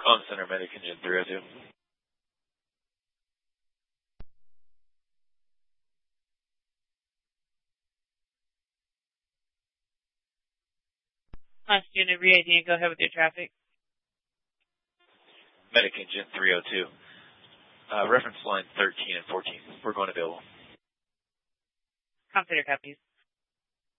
Comm Center, Medic Engine 302. Unit re-ID, go ahead with your traffic. Medic Engine 302. Reference line 13 and 14. We're going available. Comm Center copies.